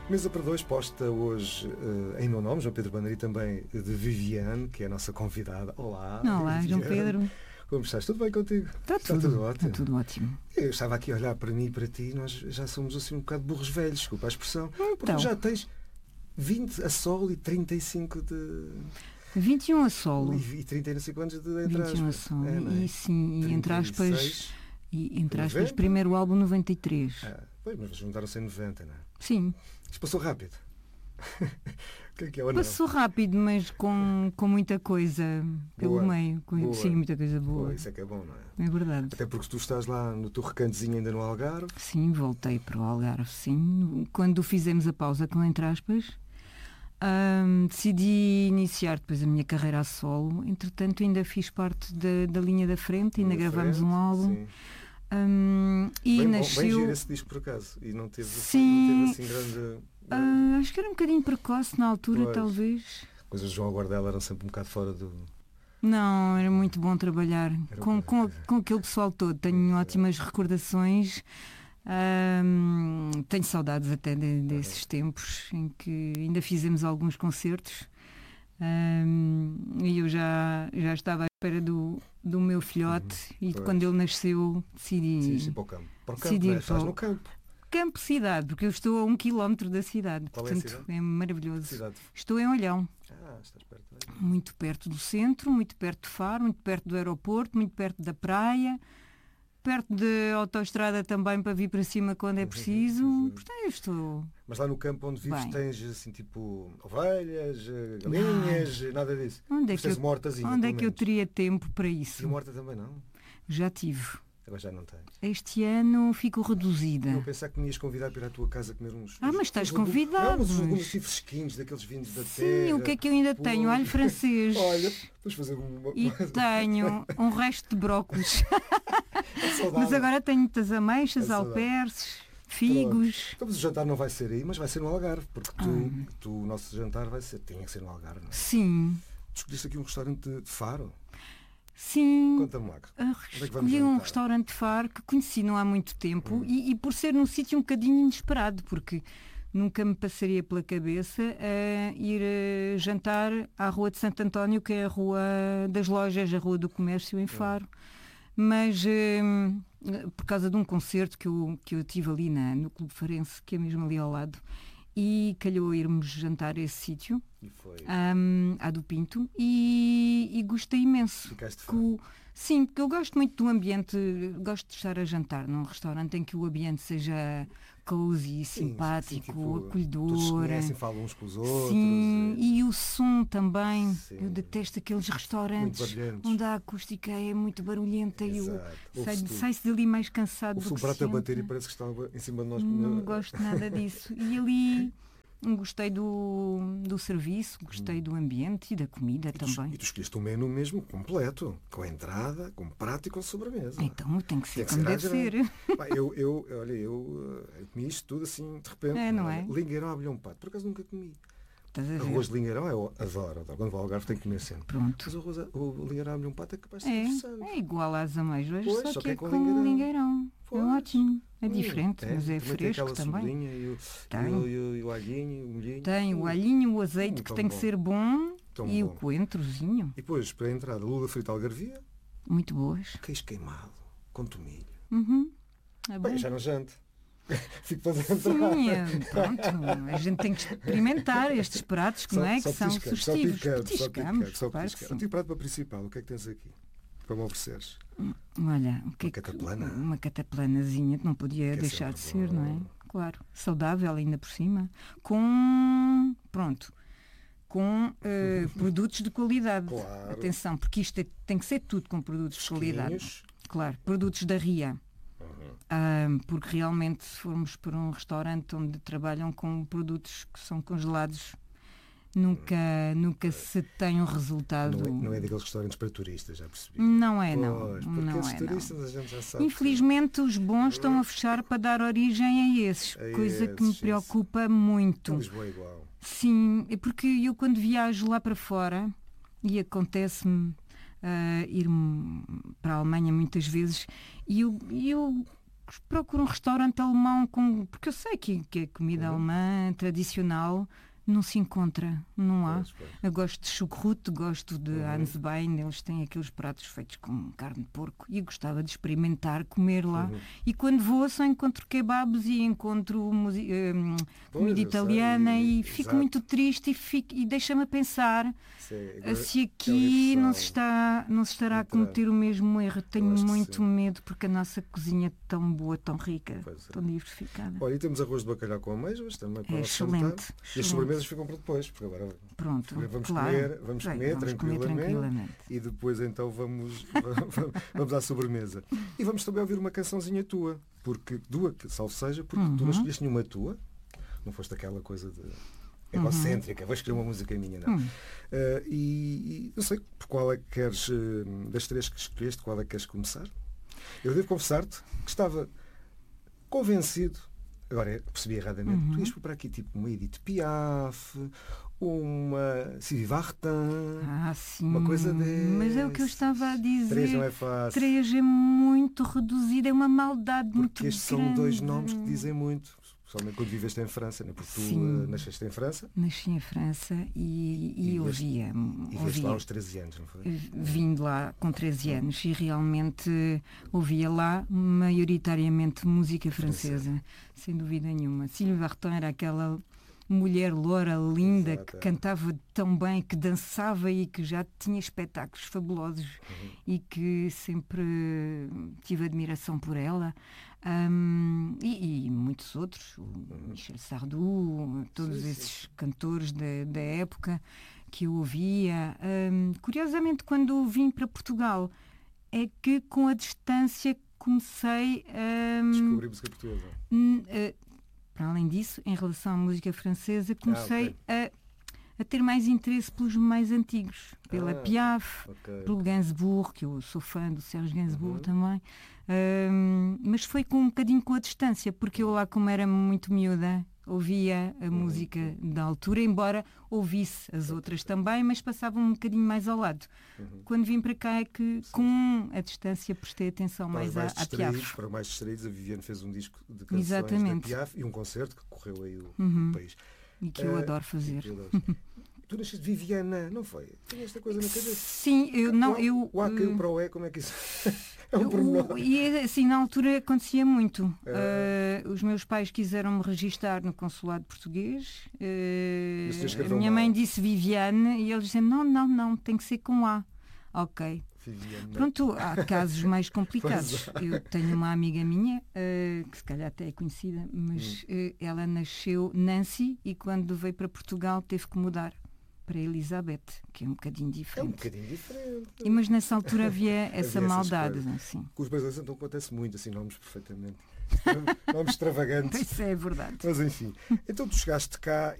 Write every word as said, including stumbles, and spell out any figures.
Mesa para dois, posta hoje uh, em meu nome, João Pedro Bandeira, e também de Viviane, que é a nossa convidada. Olá. Olá, João Pedro. Como estás? Tudo bem contigo? Está, está tudo, tudo ótimo. Está tudo ótimo. Eu estava aqui a olhar para mim e para ti, nós já somos assim um bocado burros velhos, desculpa a expressão, então. Porque já tens vinte a solo e trinta e cinco de... vinte e um a solo. E trinta e cinco anos de entre aspas. vinte e um a solo. É, não é? E sim, e entre aspas, e entre aspas, noventa? primeiro álbum noventa e três. Ah, pois, mas juntaram-se em noventa, não é? Sim. Isto passou rápido. O que é que é, ou não? Passou rápido, mas com, com muita coisa pelo Boa. meio. Com, Boa. sim, muita coisa boa. Boa. Isso é que é bom, não é? É verdade. Até porque tu estás lá no teu recantezinho ainda no Algarve. Sim, voltei para o Algarve, sim. Quando fizemos a pausa com entre aspas, hum, decidi iniciar depois a minha carreira a solo. Entretanto, ainda fiz parte da, da linha da frente, ainda Da gravamos frente, um álbum. Sim. Hum, e bem, nasceu... bem giro esse disco por acaso. E não teve, sim, não teve assim grande... Uh, acho que era um bocadinho precoce na altura, pois. Talvez. Coisas de João Guardela eram sempre um bocado fora do... Não, era muito bom trabalhar com, com, com aquele pessoal todo. Tenho ótimas recordações. Um, tenho saudades até de, desses tempos em que ainda fizemos alguns concertos. Um, e eu já, já estava à espera do, do meu filhote uhum, e pois. Quando ele nasceu decidi... Sim, sim, para o campo. Para o campo, decidi, né? Estás no campo. Campo-cidade, porque eu estou a um quilómetro da cidade. Qual portanto, é a cidade? É maravilhoso. Cidade. Estou em Olhão. Ah, estás perto. Aí. Muito perto do centro, muito perto de Faro, muito perto do aeroporto, muito perto da praia, perto da autoestrada também para vir para cima quando é preciso. Uhum, uhum. Portanto, eu estou... Mas lá no campo onde vives bem. Tens assim tipo ovelhas, galinhas, não. Nada disso. Onde é que, eu, onde é que eu teria tempo para isso? E uma horta também não? Já tive. Agora já não tens. Este ano fico reduzida. Eu pensava que me ias convidar para ir à tua casa comer uns... Ah, uns, mas estás uns, convidado. Uns legumes assim fresquinhos, daqueles vinhos da Sim, terra. Sim, o que é que eu ainda pô, tenho? Alho francês. Olha, vamos fazer uma... E tenho um resto de brócolis. Mas agora tenho muitas ameixas, é alperces, figos. Então, mas o jantar não vai ser aí, mas vai ser no Algarve, porque tu, hum. tu, o nosso jantar vai ser, tinha que ser no Algarve, não é? Sim. Tu escolheste aqui um restaurante de Faro? Sim, conta-me lá. Uh, escolhi um restaurante de Faro que conheci não há muito tempo hum. e, e por ser num sítio um bocadinho inesperado, porque nunca me passaria pela cabeça uh, ir uh, jantar à Rua de Santo António, que é a Rua das Lojas, a Rua do Comércio em Faro. Hum. Mas uh, por causa de um concerto que eu, que eu tive ali na, no Clube Farense, que é mesmo ali ao lado, e calhou irmos jantar a esse sítio, um, à do Pinto, e, e gostei imenso. Ficaste que o, sim, porque eu gosto muito do ambiente, gosto de estar a jantar num restaurante em que o ambiente seja cozy, sim, simpático, sim, tipo, acolhedor. Todos se conhecem, falam uns com os outros. Sim, e, e o som também. Sim. Eu detesto aqueles restaurantes onde a acústica é muito barulhenta. Exato. E sai, sai-se dali mais cansado do que o prato a bater sente. E parece que está em cima de nós. Não gosto nada disso. E ali... Gostei do, do serviço, gostei do ambiente e da comida e tu, também. E tu escolheste o menu mesmo completo, com a entrada, com prato e com sobremesa. Então tem que ser tem que como ser deve ser. Pá, eu, eu, olha, eu, eu comi isto tudo assim, de repente. É, não é? Lingueirão a abelhão pato. Por acaso nunca comi. Estás a ver? Arroz de lingueirão eu adoro, adoro. Quando vou ao Algarve tenho que comer sempre. Pronto. Mas o, arroz, o lingueirão a abelhão pato é capaz de ser é, interessante. É igual às ameijoas, pois, só, só que, que é é com, com lingueirão. lingueirão. Pois. É ótimo. É hum, diferente, é, mas é também fresco tem também. E o, tem. E o, e o, e o alhinho, o molhinho. Tem o alhinho, o azeite, hum, que tem bom. que ser bom, tão e bom. o coentrozinho. E depois, para a entrada, lula frita algarvia. Muito boas. Queijo queimado, com tomilho. Uhum. É bom. Bem, já não janto. Fico para dentro. Sim, é, pronto. A gente tem que experimentar estes pratos, que, só, não é? só que são piscando, sugestivos. Só Petiscamos, só claro piscando. O teu prato para principal, o que é que tens aqui? Para me ofereceres? Olha, o que uma é que, cataplana. Uma cataplanazinha que não podia que deixar é de ser, bom. não é? Claro. Saudável ainda por cima. Com... Pronto. Com uh, produtos de qualidade. Claro. Atenção, porque isto é, tem que ser tudo com produtos de qualidade. Claro. Produtos da Ria. Uhum. Uh, porque realmente se formos para um restaurante onde trabalham com produtos que são congelados, nunca, uhum. nunca se tem um resultado. Não é, não é daqueles restaurantes para turistas, já percebi. Não é, não. Pois, não os é, turistas não. A gente já sabe. Infelizmente que... os bons estão a fechar para dar origem a esses, a coisa esses, que me preocupa isso. muito. Em Lisboa é igual. Sim, é porque eu quando viajo lá para fora, e acontece-me Uh, ir para a Alemanha muitas vezes e eu, eu procuro um restaurante alemão, com, porque eu sei que, que a comida uhum. alemã tradicional não se encontra, não há. Pois, pois. Eu gosto de chucrute, gosto de Uhum. Ansbein, eles têm aqueles pratos feitos com carne de porco e gostava de experimentar comer lá. Uhum. E quando vou só encontro kebabs e encontro musi- hum, Pois, comida eu italiana sei, e exato. fico muito triste e, fico, e deixa-me a pensar Isso é- se é aqui uma não se, impressão. está, não se estará a Entrar. cometer o mesmo erro. Tenho acho que muito sim. medo porque a nossa cozinha é tão boa, tão rica, Pois é. tão diversificada. Olha, e temos arroz de bacalhau com amêijoas também para É o nosso jantar. excelente, E as excelente. sobremesas ficam para depois, porque agora Pronto, vamos claro. comer, vamos Bem, comer, vamos tranquilamente, comer tranquilamente. e depois então vamos, vamos, vamos à sobremesa. E vamos também ouvir uma cançãozinha tua, porque tua, que salvo seja, porque Uhum. tu não escolheste nenhuma tua, não foste aquela coisa de egocêntrica, vou escolher uma música minha, não. Uhum. Uh, e, e não sei por qual é que queres, uh, das três que escolheste, qual é que queres começar? Eu devo confessar-te que estava convencido, agora percebi erradamente, Uhum. tu ias para aqui tipo uma Edith Piaf, uma Sylvie Vartan, Ah, sim. uma coisa dessas. Mas é o que eu estava a dizer. Três não é fácil. Três é muito reduzido, é uma maldade muito Porque estes grande. são dois nomes que dizem muito, especialmente quando viveste em França, né? Porque tu Sim. uh, nasceste em França Nasci em França e, e, E ouvia. e vieste ouvia. lá aos treze anos, não foi? Vim de lá com treze anos e realmente ouvia lá maioritariamente música francesa, sem dúvida nenhuma. Sylvie Vartan era aquela mulher loura, linda, Exato, que é. cantava tão bem, que dançava e que já tinha espetáculos fabulosos Uhum. e que sempre tive admiração por ela. Hum, e, e muitos outros, o Michel Sardou, todos Sim, sim. esses cantores da, da época que eu ouvia. Hum, curiosamente, quando vim para Portugal, é que com a distância comecei a. Descobri música portuguesa. Hum, eh, para além disso, em relação à música francesa, comecei ok. a, a ter mais interesse pelos mais antigos, pela Ah, Piaf, ok. pelo Gainsbourg, que eu sou fã do Serge Gainsbourg Uhum. também. Hum, mas foi com um bocadinho com a distância, porque eu lá, como era muito miúda, ouvia a música da altura, embora ouvisse as outras também, mas passava um bocadinho mais ao lado. Uhum. Quando vim para cá é que, com a distância, prestei atenção Para mais os à, mais à distraídos, Piaf. para os mais distraídos, a Viviane fez um disco de canções Exatamente. da Piaf e um concerto que correu aí o, Uhum. o país. E que eu Eh, adoro fazer. Eu adoro. Tu nasceste Viviana, não foi? Tinha esta coisa na cabeça. Sim, eu não, O A- eu. O A caiu eh, para o E, como é que isso. É um pormenor. O- e assim, na altura acontecia muito. É. Uh, os meus pais quiseram-me registar no consulado português. Uh, Mas tu a escreveu minha mal. mãe disse Viviane e eles disseram: não, não, não, tem que ser com A. Ok. Viviana. Pronto, há casos mais complicados. Pois Eu tenho uma amiga minha, uh, que se calhar até é conhecida, mas uh, ela nasceu Nancy e quando veio para Portugal teve que mudar para Elizabeth, que é um bocadinho É um diferente. bocadinho diferente. E, mas nessa altura havia essa essas maldade. coisas. Assim. Com os brasileiros então acontece muito, assim, nomes perfeitamente. Nomes extravagantes. Isso é verdade. Mas enfim. Então tu chegaste cá